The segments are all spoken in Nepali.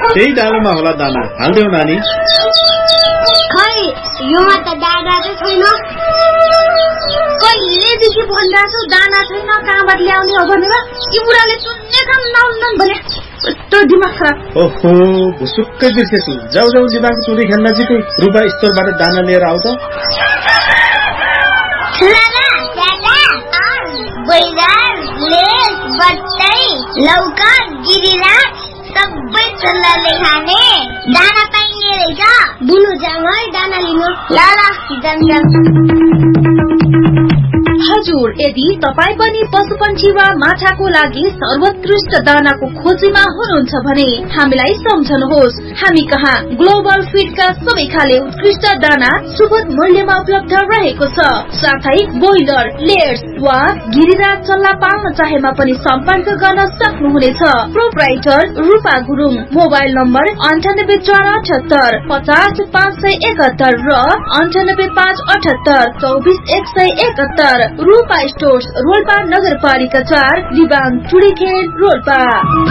त्यही डालोमा होला दाना, हाल्देऊ नानी। खै योमा त दाना चाहिँ छैन। कहिलेदेखि भनिरहेको छु दाना छैन, कहाँबाट ल्याउने हो भनेर। यी बुढाले सुन्ने काम नहुन्न भने कस्तो दिमाग खराब। ओहो, भुसुक्कै बिर्सेछु। जाऊ जाऊ दिमाग चुरी खेल्न नजिकै रुपा स्टोरबाट दाना लिएर आऊ त। लौका गिरिला सबै चल्लाले खाने दाना पाइने रहेछ। बुनु जाम है दाना लिनु। ल हजुर, यदि तपाईँ पनि पशुपन्छी वा माछाको लागि सर्वोत्कृष्ट दानाको खोजीमा हुनुहुन्छ भने हामीलाई सम्झनुहोस्। हामी कहाँ ग्लोबल फीडका सबै खाले उत्कृष्ट दाना सुपथ मूल्यमा उपलब्ध रहेको छ। साथै बोइलर, लेयर्स वा गिरिरा चल्ला पाल्न चाहेमा पनि सम्पर्क गर्न सक्नुहुनेछ। प्रोप्राइटर रूपा गुरुङ, मोबाइल नम्बर 9848 50 571 र 9858 24 171। रूपा स्टोर्स, रोल्पा नगरपालिका 4, रिबाङ चुडीखेल, रोल्पा।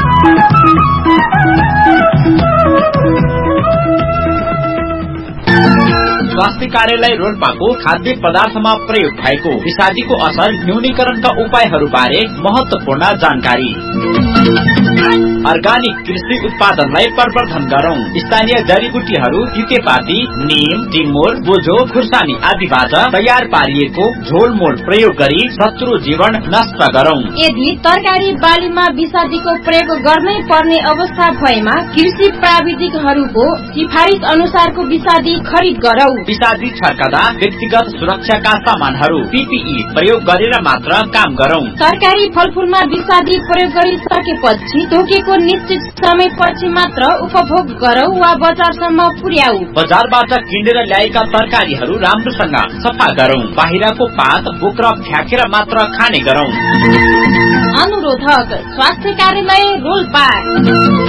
स्वास्थ्य कार्यालय रोल्पाको खाद्य पदार्थमा प्रयोग भएको विषादीको असर न्यूनीकरणका उपायहरू बारे महत्वपूर्ण जानकारी। अर्गानिक कृषि उत्पादनलाई प्रवर्धन गरौं। स्थानीय जडीबुटीहरू तितेपाती, नीम, टिमुर, बोझो, खुर्सानी आदिबाट तयार पारिएको झोलमोल प्रयोग गरी शत्रु जीवन नष्ट गरौं। यदि तरकारी बालीमा विषादीको प्रयोग गर्नै पर्ने अवस्था भएमा कृषि प्राविधिकहरूको सिफारिस अनुसारको विषादी खरिद गरौं। विषादी छर्कदा व्यक्तिगत सुरक्षाका सामानहरू PPE प्रयोग गरेर मात्र काम गरौं। तरकारी फलफूलमा विषादी प्रयोग गरिसकेपछि तोकेको निश्चित समयपछि मात्र उपभोग गरौं वा बजारसम्म पुर्याऊ। बजारबाट किनेर ल्याएका तरकारीहरू राम्रोसँग सफा गरौं। बाहिरको पात बोक्र फ्याँकेर मात्र खाने गरौं। अनुरोधक स्वास्थ्य कार्यालय रोल्पा।